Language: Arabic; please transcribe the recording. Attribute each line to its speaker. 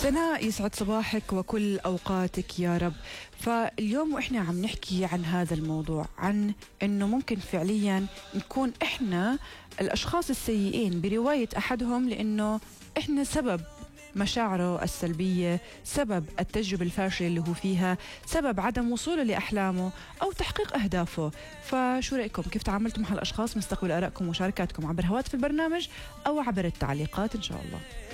Speaker 1: سناء، يسعد صباحك وكل أوقاتك يا رب. فاليوم وإحنا عم نحكي عن هذا الموضوع، عن أنه ممكن فعليا نكون إحنا الأشخاص السيئين برواية أحدهم، لأنه إحنا سبب مشاعره السلبية، سبب التجربة الفاشلة اللي هو فيها، سبب عدم وصوله لأحلامه أو تحقيق أهدافه. فشو رأيكم؟ كيف تعاملتم مع الأشخاص؟ مستقبل آرائكم ومشاركاتكم عبر هواتف البرنامج أو عبر التعليقات إن شاء الله.